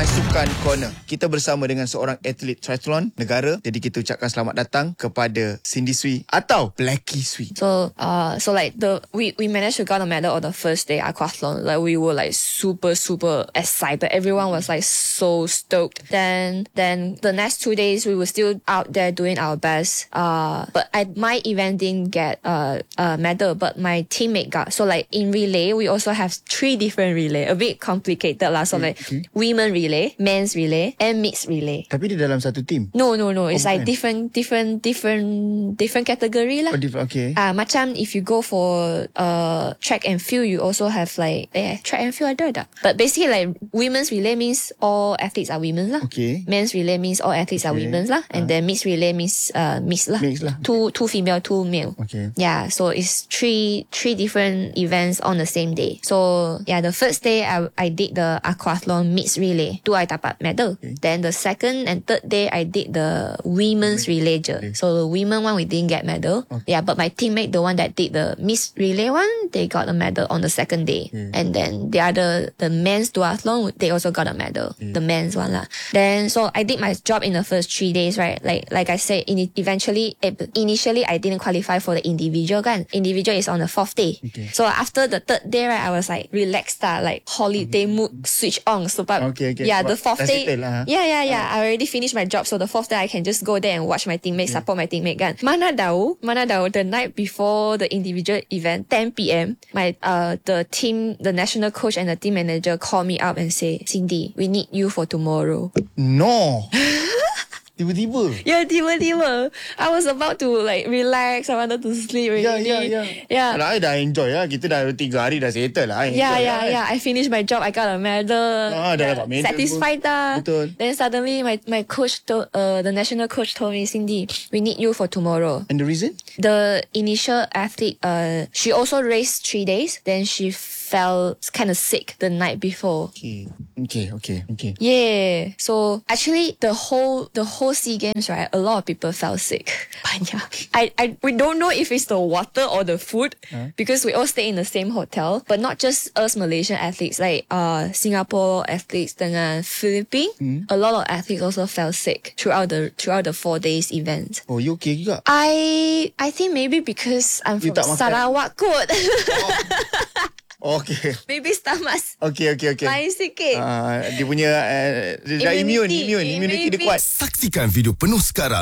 My Sukan Corner. Kita bersama dengan seorang atlet triathlon negara. Jadi kita ucapkan selamat datang kepada Cindy Sui atau Blackie Sui. So like we managed to get a medal on the first day aquathlon. Like we were like super excited. Everyone was like so stoked. Then the next 2 days we were still out there doing our best. But my event didn't get a medal, but my teammate got. So like in relay, we also have 3 different relay. A bit complicated lah. So like women relay, men's relay, and mixed relay. Tapi dia dalam satu team? No. It's like different category lah. Okay. Macam if you go for track and field, you also have like track and field ada. But basically like women's relay means all athletes are women lah. Okay. Men's relay means all athletes are women lah. And then mixed relay means mixed lah. Mixed lah. Two female, 2 male. Okay. Yeah, so it's three different events on the same day. So yeah, the first day I did the aquathlon mixed relay. Tu I dapat medal. Okay. Then the second and third day I did the women's relay je. Okay. So the women one we didn't get medal. Okay. Yeah, but my teammate, the one that did the mixed relay one, they got a medal on the second day. And then the men's duathlon, they also got a medal. The men's one lah. Then so I did my job in the first 3 days, right? Like I said, initially I didn't qualify for the individual kan. Individual is on the 4th day. Okay. So after the 3rd day, right, I was like relaxed like holiday mood switch on. So Okay. yeah, the 4th day. Lah. Yeah. I already finished my job. So the 4th day I can just go there and watch my teammates, support my teammate kan. Mana tahu, the night before the individual event, 10 p.m, the national coach and the team manager called me up and say, Cindy, we need you for tomorrow. No. Tiba-tiba. Yeah, tiba-tiba. I was about to like relax. I wanted to sleep already. Yeah. I dah enjoy lah. Kita dah 3 hari dah settle lah. Yeah. I finished my job. I got a medal. Dah dapat medal. Satisfied dah. Betul. Then suddenly my coach told, the national coach told me, Cindy, we need you for tomorrow. And the reason? The initial athlete, she also raced 3 days. Then she fell kind of sick the night before. Okay. Yeah. So actually the whole SEA Games, right, a lot of people fell sick. Banyak. We don't know if it's the water or the food because we all stay in the same hotel. But not just us Malaysian athletes, like Singapore athletes dengan Philippines, a lot of athletes also fell sick throughout the 4 days event. Oh, you okay juga? I think maybe because I'm from Sarawak kot. Okay. Maybe stomach. Okay. Lain sikit. Dia punya immunity dia kuat. Saksikan video penuh sekarang